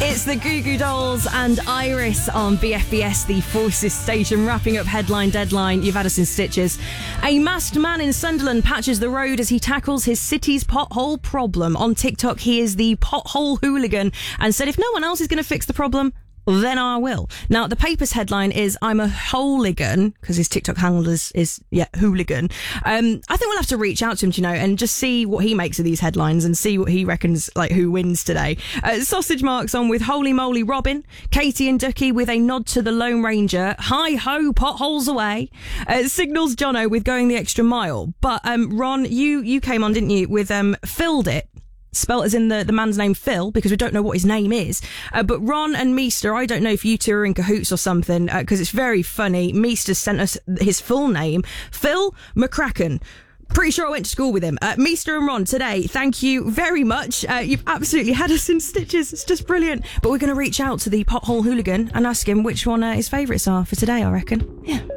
It's the Goo Goo Dolls and Iris on BFBS, the Forces station, wrapping up Headline Deadline. You've had us in stitches. A masked man in Sunderland patches the road as he tackles his city's pothole problem. On TikTok, he is the pothole hooligan and said if no one else is going to fix the problem, then I will. Now, the paper's headline is I'm a hooligan, because his TikTok handle is hooligan. I think we'll have to reach out to him, and just see what he makes of these headlines and see what he reckons, who wins today. Sausage Marks on with Holy Moly Robin. Katie and Ducky with a nod to the Lone Ranger. Hi ho, potholes away. Signals Jono with Going the Extra Mile. But, Ron, you came on, didn't you, with Filled It. Spelt as in the man's name Phil, because we don't know what his name is. But Ron and Meester, I don't know if you two are in cahoots or something, because it's very funny. Meester sent us his full name, Phil McCracken. Pretty sure I went to school with him. Meester and Ron, today, thank you very much. You've absolutely had us in stitches. It's just brilliant. But we're going to reach out to the pothole hooligan and ask him which one his favourites are for today, I reckon. Yeah.